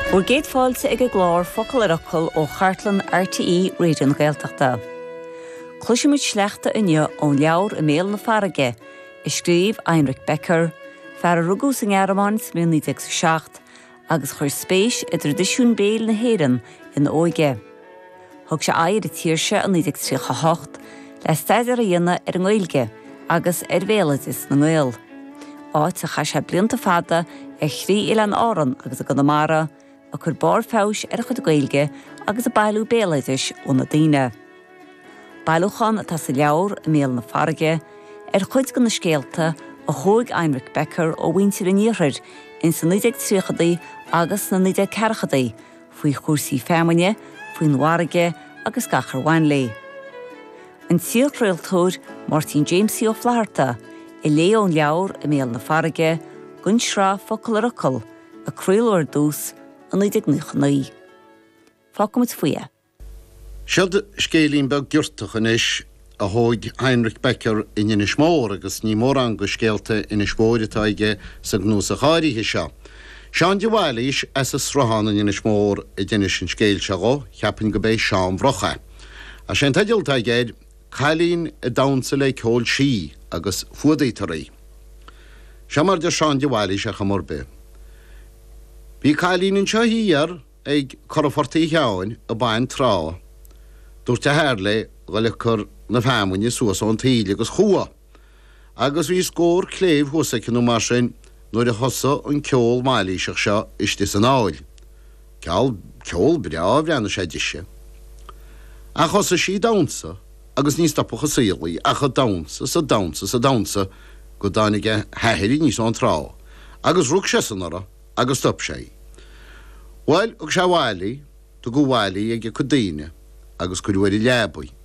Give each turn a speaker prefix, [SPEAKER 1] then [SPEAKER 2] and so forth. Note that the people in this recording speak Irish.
[SPEAKER 1] Bhuair géadfáilte ag glár focail arachil ó Chartlan RTE réidió Gaeltachta. Cloisiimiid sleachta inne ón leabhar i méal na farraige, i scríobh Heinrich Becker, fear a rugús an Airmán 1967, agus chuir spéis i tradiisiún béal na héireann in óige. Thug sé air i tíirse an 1938 le staidir a dhéanamh ar an Gaeilge agus ar bhéaladas na Gael. Áit a chaise blianta fada ar chrí Ilan Áran agus a Conamara, a chur bar fás ar chud Gaeilge agus a bailú béalaidir ó na daoine. Bailúchan atá sa leabhar i méal na farraige, ar chuid go na scéalta a thóg Heinrich Becker ó bhaintear an Iarthar in sa 1930 agus na 1940 faoi chósaí féamaine, faoin Mhairge agus gachar Bhainlé. An tíochrailtóir Martin James ó Phláirte i lé ón leabhar i méal na farraige, gunn srá focail arachil a craolóir dús an 1999. Fácamid faoia.
[SPEAKER 2] Siad scélín beg giurtach inis a thóg Heinrich Becker in inis mór agus ní mór an go scéalta inis móritaige sa gnús a cháirithe seo. Seán de bhhailís as a srahan in inis mór i d'inis an scéil se go, cheapan go bé seán bhrocha. A sé taidialta géad, cailín a damsa le ceol sí agus fuadaítarí. Se mar de seán de bhhailís a chamór be. Bhí cailín an seo híar ag chorafortaí cheáin a bain trá. Dúirt a háirle go le chur na féamaine suas ón taíle agus chua. Agus bhí scór cléimh thusa cinú mar sin nuair a thosa an ceol máilíseach seo iste san áil. Ceol breá bhreanna sé diise. A thosa sí damsa agus níos tappacha sílaí a chu damsa go dánig heitheirí níos an trá. Agus rúg sé sanara agus stop sé. Weil ag sé bhhailí, do go bhhailí ag go daine agus go bhfuir leabhaí.